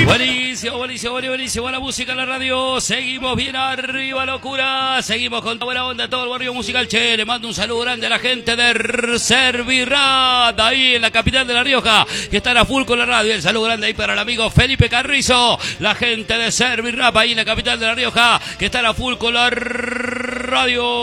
Buenísimo, buenísimo, buenísimo la música en la radio. Seguimos bien arriba, locura. Seguimos con toda buena onda, todo el barrio musical. Che, le mando un saludo grande a la gente de Servirrat, ahí en la capital de La Rioja, que están a full con la radio. El saludo grande ahí para el amigo Felipe Carrizo, la gente de Servirrat, ahí en la capital de La Rioja, que están a full con la radio.